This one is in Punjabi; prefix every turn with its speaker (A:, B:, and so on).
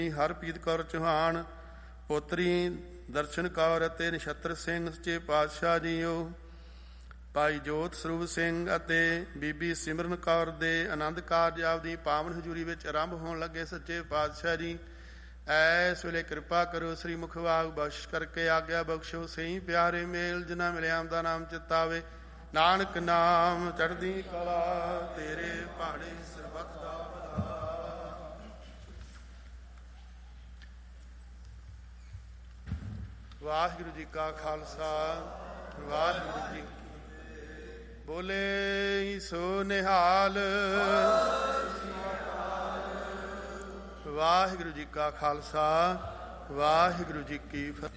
A: ਹਰਪ੍ਰੀਤ ਕੌਰ ਚੌਹਾਨ, ਪੋਤਰੀ ਦਰਸ਼ਨ ਕੌਰ ਅਤੇ ਨਛੱਤਰ ਸਿੰਘ ਸੱਚੇ ਪਾਤਸ਼ਾਹ ਜੀਓ। ਭਾਈ ਜੋਤ ਸਰੂਪ ਸਿੰਘ ਅਤੇ ਬੀਬੀ ਸਿਮਰਨ ਕੌਰ ਦੇ ਆਨੰਦ ਕਾਰਜ ਆਪਦੀ ਪਾਵਨ ਹਜ਼ੂਰੀ ਵਿੱਚ ਆਰੰਭ ਹੋਣ ਲੱਗੇ। ਸੱਚੇ ਪਾਤਸ਼ਾਹ ਜੀ ਐਸ ਵੇਲੇ ਕਿਰਪਾ ਕਰੋ, ਸ੍ਰੀ ਮੁਖਵਾਗ ਬਖਸ਼ ਕਰਕੇ ਆਗਿਆ ਬਖਸ਼ੋ। ਸਹੀ ਪਿਆਰੇ ਮੇਲ ਜਿਨ੍ਹਾਂ ਮਿਲਿਆ ਦਾ ਨਾਮ ਚਿਤਾਵੇ, ਨਾਨਕ ਨਾਮ ਚੜ੍ਹਦੀ ਕਲਾ, ਤੇਰੇ ਭਾਣੇ ਸਰਬੱਤ ਦਾ ਭਲਾ। ਵਾਹਿਗੁਰੂ ਜੀ ਕਾ ਖਾਲਸਾ, ਵਾਹਿਗੁਰੂ ਜੀ ਬੋਲੇ ਸੋ ਨਿਹਾਲ। ਵਾਹਿਗੁਰੂ ਜੀ ਕਾ ਖਾਲਸਾ, ਵਾਹਿਗੁਰੂ ਜੀ ਕੀ ਫਤਿਹ।